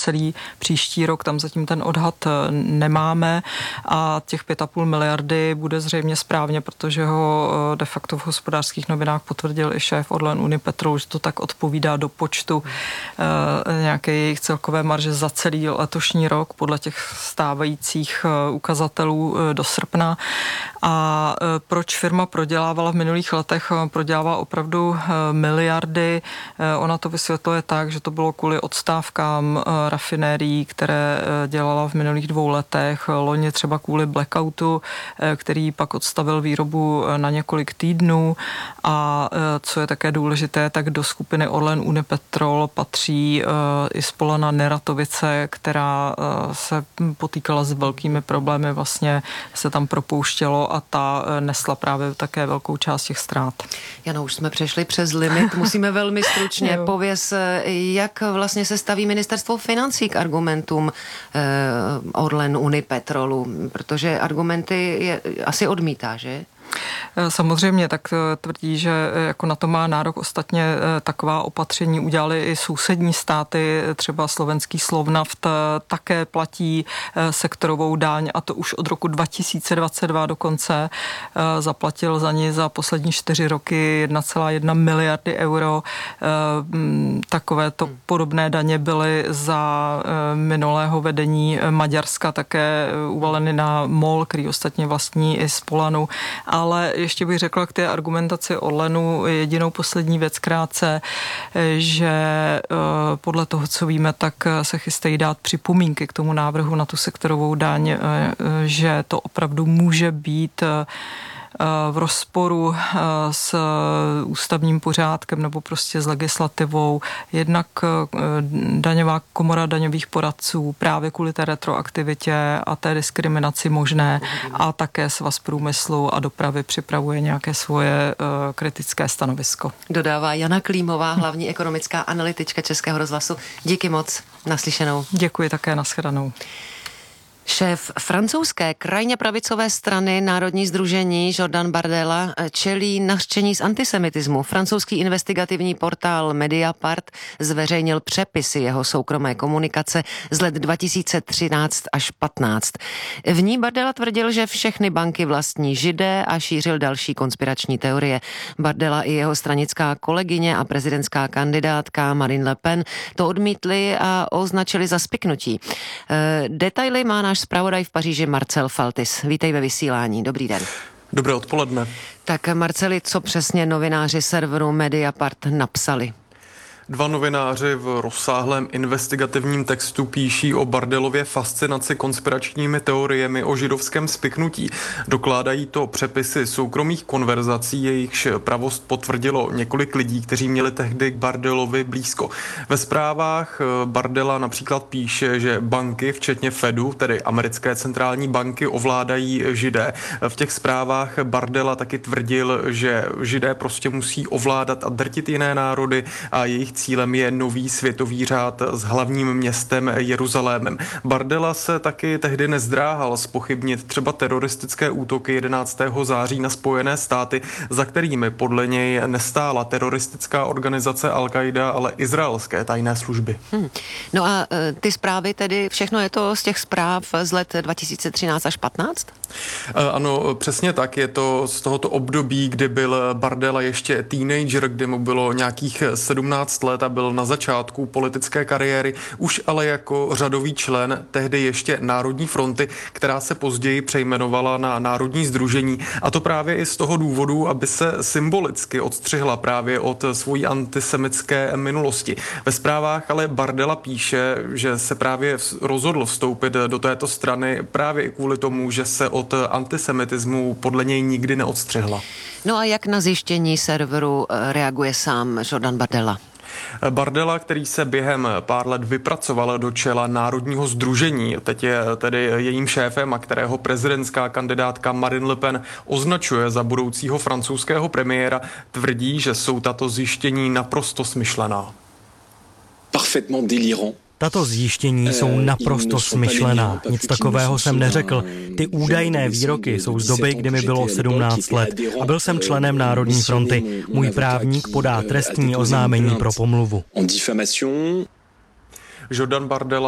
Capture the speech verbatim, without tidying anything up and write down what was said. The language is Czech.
celý příští rok, tam zatím ten odhad nemáme a těch pět a půl miliardy bude zřejmě správně, protože ho de facto v Hospodářských novinách potvrdil i šéf Orlen Unipetrol, že to tak odpovídá do počtu nějaké jejich celkové marže za celý letošní rok podle těch stávajících ukazatelů do srpna. A proč firma prodělávala v minulých letech? Prodělává opravdu miliardy. Ona to vysvětluje tak, že to bylo kvůli odstávkám rafinérií, které dělala v minulých dvou letech. Loni třeba kvůli blackoutu, který pak odstavil výrobu na několik týdnů. A co je také důležité, tak do skupiny Orlen Unipetrol patří i spolana Neratovice, která se potýkala s velkými problémy, vlastně se tam propouštělo a ta nesla právě také velkou část těch ztrát. Jano, už jsme přešli přes limit, musíme velmi stručně. Pověz, jak vlastně se staví ministerstvo financí k argumentům eh, Orlen Unipetrolu, protože argumenty je, asi odmítá, že? Samozřejmě, tak tvrdí, že jako na to má nárok. Ostatně taková opatření udělali i sousední státy, třeba slovenský Slovnaft také platí sektorovou daň a to už od roku dva tisíce dvacet dva dokonce. Zaplatil za ní za poslední čtyři roky jedna celá jedna miliardy euro. Takovéto podobné daně byly za minulého vedení Maďarska také uvaleny na MOL, který ostatně vlastní i Spolanu. Ale ještě bych řekla k té argumentaci Orlenu jedinou poslední věc krátce, že podle toho, co víme, tak se chystají dát připomínky k tomu návrhu na tu sektorovou daň, že to opravdu může být v rozporu s ústavním pořádkem nebo prostě s legislativou. Jednak daňová komora daňových poradců právě kvůli té retroaktivitě a té diskriminaci možné a také Svaz průmyslu a dopravy připravuje nějaké svoje kritické stanovisko. Dodává Jana Klímová, hlavní ekonomická analytička Českého rozhlasu. Díky moc, naslyšenou. Děkuji také, nashledanou. Šéf francouzské krajně pravicové strany Národní sdružení Jordan Bardella čelí nařčení z antisemitismu. Francouzský investigativní portál Mediapart zveřejnil přepisy jeho soukromé komunikace z let dva tisíce třináct až patnáct. V ní Bardella tvrdil, že všechny banky vlastní Židé a šířil další konspirační teorie. Bardella i jeho stranická kolegyně a prezidentská kandidátka Marine Le Pen to odmítli a označili za spiknutí. E, detaily má náš zpravodaj v Paříži Marcel Faltis. Vítej ve vysílání. Dobrý den. Dobré odpoledne. Tak Marceli, co přesně novináři serveru Mediapart napsali? Dva novináři v rozsáhlém investigativním textu píší o Bardelově fascinaci konspiračními teoriemi o židovském spiknutí. Dokládají to přepisy soukromých konverzací, jejichž pravost potvrdilo několik lidí, kteří měli tehdy k Bardelovi blízko. Ve zprávách Bardella například píše, že banky, včetně Fedu, tedy americké centrální banky, ovládají Židé. V těch zprávách Bardella taky tvrdil, že Židé prostě musí ovládat a drtit jiné národy a jejich cílem je nový světový řád s hlavním městem Jeruzalémem. Bardella se taky tehdy nezdráhal zpochybnit třeba teroristické útoky jedenáctého září na Spojené státy, za kterými podle něj nestála teroristická organizace Al-Qaida, ale izraelské tajné služby. Hmm. No a ty zprávy tedy, všechno je to z těch zpráv z let dva tisíce třináct až patnáct? Ano, přesně tak. Je to z tohoto období, kdy byl Bardella ještě teenager, kdy mu bylo nějakých sedmnáct let a byl na začátku politické kariéry, už ale jako řadový člen tehdy ještě Národní fronty, která se později přejmenovala na Národní sdružení. A to právě i z toho důvodu, aby se symbolicky odstřihla právě od svojí antisemitské minulosti. Ve zprávách ale Bardella píše, že se právě rozhodl vstoupit do této strany právě i kvůli tomu, že se od antisemitismu podle něj nikdy neodstřihla. No a jak na zjištění serveru reaguje sám Jordan Bardella? Bardella, který se během pár let vypracoval do čela Národního sdružení, teď je tedy jejím šéfem a kterého prezidentská kandidátka Marine Le Pen označuje za budoucího francouzského premiéra, tvrdí, že jsou tato zjištění naprosto smyšlená. Parfaitement délirant. Tato zjištění jsou naprosto smyšlená. Nic takového jsem neřekl. Ty údajné výroky jsou z doby, kdy mi bylo sedmnáct let a byl jsem členem Národní fronty. Můj právník podá trestní oznámení pro pomluvu. Jordan Bardella